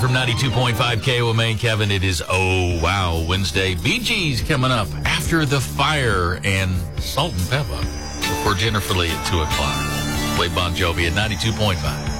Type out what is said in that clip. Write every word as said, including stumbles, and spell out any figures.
from ninety-two point five K O M A, Kevin. It is Oh Wow Wednesday. Bee Gees coming up after the fire and Salt and Pepper before Jennifer Lee at two o'clock. Play Bon Jovi at ninety-two point five.